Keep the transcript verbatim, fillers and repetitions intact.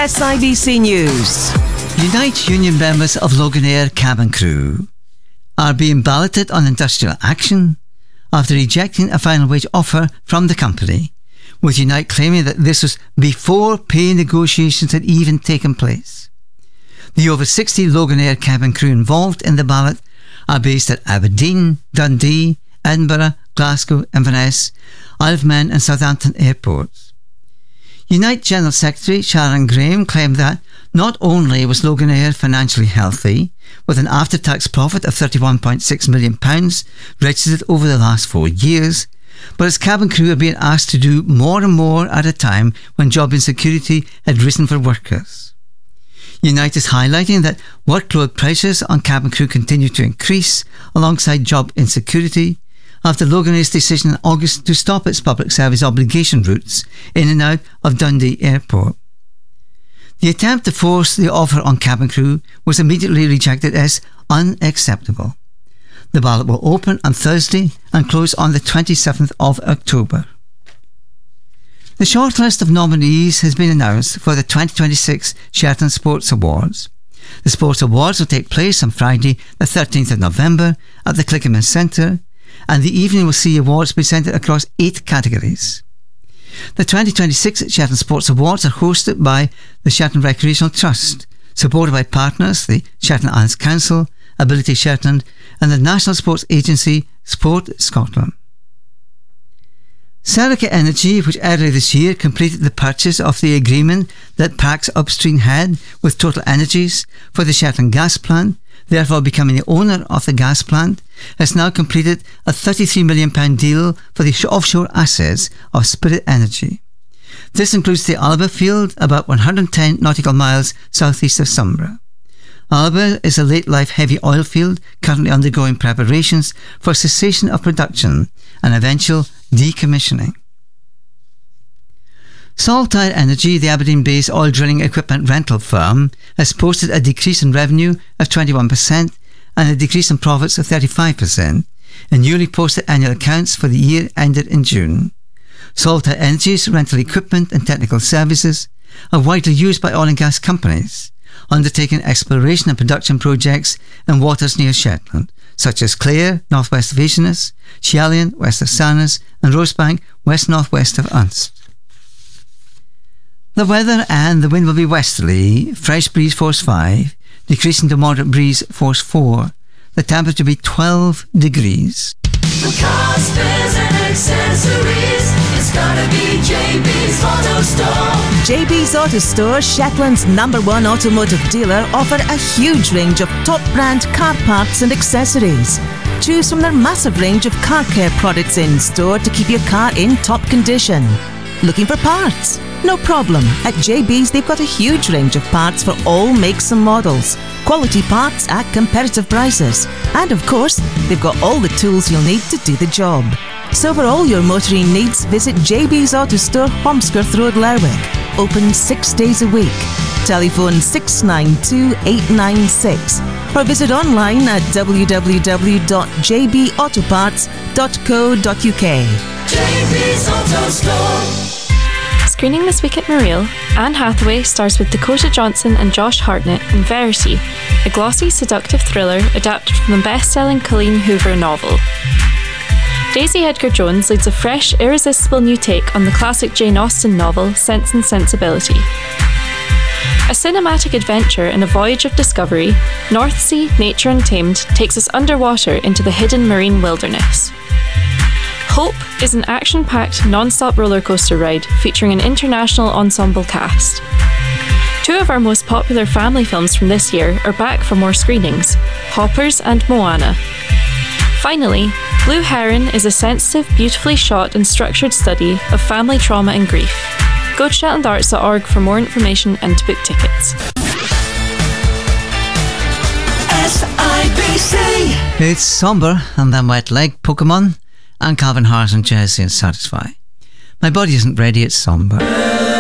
S I B C News. Unite union members of Loganair cabin crew are being balloted on industrial action after rejecting a final wage offer from the company, with Unite claiming that this was before pay negotiations had even taken place. The over sixty Loganair cabin crew involved in the ballot are based at Aberdeen, Dundee, Edinburgh, Glasgow, Inverness, Isle of Man and Southampton airports. Unite General Secretary Sharon Graham claimed that not only was Loganair financially healthy, with an after-tax profit of thirty-one point six million pounds registered over the last four years, but its cabin crew are being asked to do more and more at a time when job insecurity had risen for workers. Unite is highlighting that workload pressures on cabin crew continue to increase alongside job insecurity after Loganair's decision in August to stop its public service obligation routes in and out of Dundee Airport. The attempt to force the offer on cabin crew was immediately rejected as unacceptable. The ballot will open on Thursday and close on the twenty-seventh of October. The shortlist of nominees has been announced for the twenty twenty-six Shetland Sports Awards. The Sports Awards will take place on Friday the thirteenth of November at the Clickerman Centre, and the evening will see awards presented across eight categories. The twenty twenty-six Shetland Sports Awards are hosted by the Shetland Recreational Trust, supported by partners the Shetland Islands Council, Ability Shetland and the National Sports Agency Sport Scotland. Serica Energy, which earlier this year completed the purchase of the agreement that Pax Upstream had with Total Energies for the Shetland gas plant, therefore becoming the owner of the gas plant, has now completed a thirty-three million pounds deal for the offshore assets of Spirit Energy. This includes the Alba field, about one hundred ten nautical miles southeast of Sombra. Alba is a late-life heavy oil field currently undergoing preparations for cessation of production and eventual decommissioning. Saltire Energy, the Aberdeen-based oil drilling equipment rental firm, has posted a decrease in revenue of twenty-one percent and a decrease in profits of thirty-five percent in newly posted annual accounts for the year ended in June. Saltire Energy's rental equipment and technical services are widely used by oil and gas companies, undertaking exploration and production projects in waters near Shetland, such as Clare, northwest of Aegis, Shellion, west of Sarnes, and Rosebank, west-northwest of Unst. The weather and the wind will be westerly, fresh breeze force five, decreasing to moderate breeze force four. The temperature will be twelve degrees. For car spares and accessories, it's gotta be J B's Auto Store. J B's Auto Store, Shetland's number one automotive dealer, offer a huge range of top brand car parts and accessories. Choose from their massive range of car care products in store to keep your car in top condition. Looking for parts? No problem. At J B's they've got a huge range of parts for all makes and models. Quality parts at competitive prices. And of course, they've got all the tools you'll need to do the job. So for all your motoring needs, visit J B's Auto Store, Holmskirth Road, Lerwick. Open six days a week. Telephone six nine two eight nine six or visit online at w w w dot j b auto parts dot co dot u k. J B's Auto Store. Screening this week at Mareel, Anne Hathaway stars with Dakota Johnson and Josh Hartnett in Verity, a glossy, seductive thriller adapted from the best-selling Colleen Hoover novel. Daisy Edgar-Jones leads a fresh, irresistible new take on the classic Jane Austen novel Sense and Sensibility. A cinematic adventure in a voyage of discovery, Northsea Nature Untamed takes us underwater into the hidden marine wilderness. Hope is an action-packed, non-stop roller coaster ride featuring an international ensemble cast. Two of our most popular family films from this year are back for more screenings, Hoppers and Moana. Finally, Blue Heron is a sensitive, beautifully shot and structured study of family trauma and grief. Go to shetland arts dot org for more information and to book tickets. S I B C. It's Somber and then Wet Leg, Pokemon, and Calvin Harris and Jersey and Satisfy. My body isn't ready, it's somber.